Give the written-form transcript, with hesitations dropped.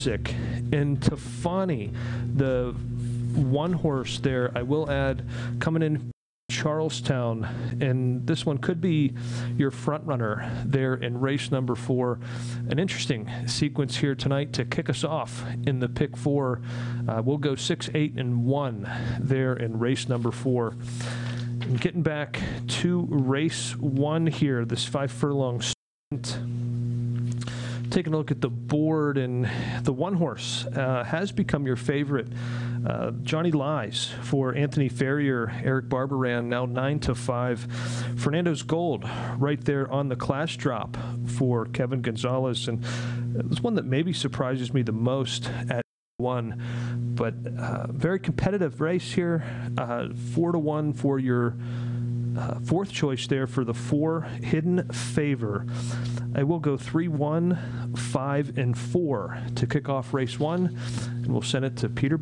And Tefani, the one horse there, I will add, coming in Charlestown, and this one could be your front runner there in race number 4. An interesting sequence here tonight to kick us off in the pick 4. We'll go 6, 8, and 1 there in race number 4. And getting back to race 1 here, this 5 furlong sprint. Taking a look at the board, and the one horse has become your favorite. Johnny Lies for Anthony Ferrier. Eric Barber ran now 9-5. Fernando's Gold right there on the class drop for Kevin Gonzalez. And it's one that maybe surprises me the most at 1. But very competitive race here. 4-1 for your fourth choice there for the 4 Hidden Favor. I will go 3, 1, 5, and 4 to kick off race 1, and we'll send it to Peter